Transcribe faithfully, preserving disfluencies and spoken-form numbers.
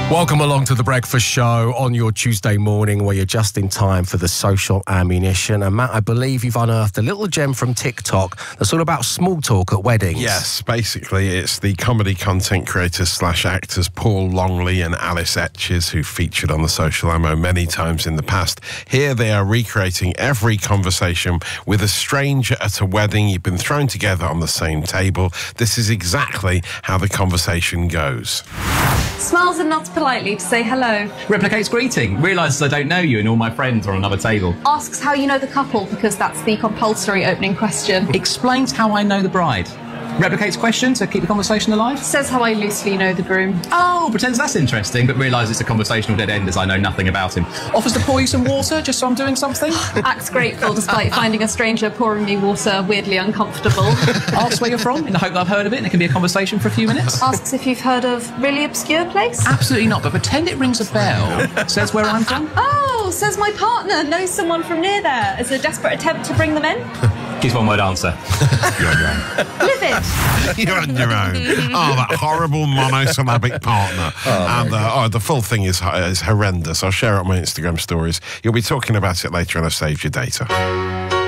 Welcome along to The Breakfast Show on your Tuesday morning, where you're just in time for the social ammunition. And Matt, I believe you've unearthed a little gem from TikTok that's all about small talk at weddings. Yes, basically it's the comedy content creators slash actors Paul Longley and Alice Etches, who featured on the Social Ammo many times in the past. Here they are recreating every conversation with a stranger at a wedding. You've been thrown together on the same table. This is exactly how the conversation goes. Smiles and nods politely to say hello. Replicates greeting. Realises I don't know you and all my friends are on another table. Asks how you know the couple, because that's the compulsory opening question. Explains how I know the bride. Replicates question to keep the conversation alive. Says how I loosely know the groom. Oh, pretends that's interesting, but realises it's a conversational dead end as I know nothing about him. Offers to pour you some water just so I'm doing something. Acts grateful despite finding a stranger pouring me water weirdly uncomfortable. Asks where you're from in the hope that I've heard of it and it can be a conversation for a few minutes. Asks if you've heard of really obscure place. Absolutely not, but pretend it rings a bell. Says where I'm from. Oh, says my partner knows someone from near there as a desperate attempt to bring them in. Gives one word answer. You're on your own. Livid. You're on your own. Oh, that horrible monosyllabic partner. Oh, and uh, oh, the full thing is, is horrendous. I'll share it on my Instagram stories. You'll be talking about it later and I've saved your data.